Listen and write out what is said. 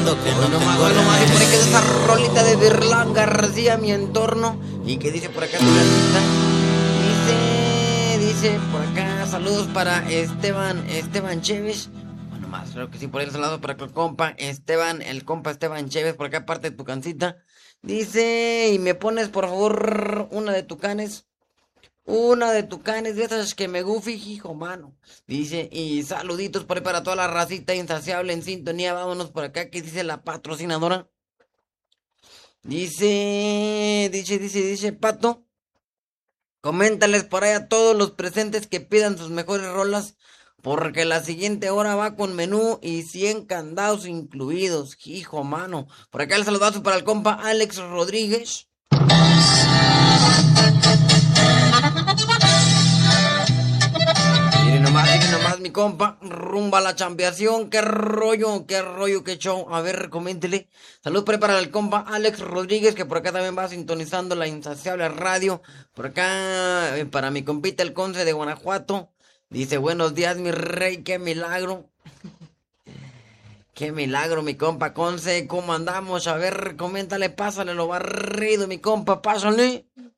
Hoy nomás, y por ahí queda esa rolita de Virlán García, mi entorno. Y que dice por acá tu gatita. Dice por acá, saludos para Esteban Chévez. Bueno, más, creo que sí, por ahí saludos para el compa Esteban Chévez, por acá parte de tu cancita. Dice, y me pones por favor una de Tucanes. Una de Tucanes, de esas que me gufi, hijo mano. Dice, y saluditos por ahí para toda la racita insaciable en sintonía. Vámonos por acá, que dice la patrocinadora. Dice, Pato. Coméntales por ahí a todos los presentes que pidan sus mejores rolas. Porque la siguiente hora va con menú y 100 candados incluidos. Hijo mano. Por acá el saludazo para el compa Alex Rodríguez. Miren nomás, mi compa, rumba a la champiación, qué rollo, qué show. A ver, coméntele. Salud para el compa Alex Rodríguez, que por acá también va sintonizando la insaciable radio. Por acá, para mi compita el Conce de Guanajuato. Dice, buenos días, mi rey, qué milagro. Qué milagro, mi compa Conce, ¿cómo andamos? A ver, coméntale, pásale lo barrido, mi compa, pásale.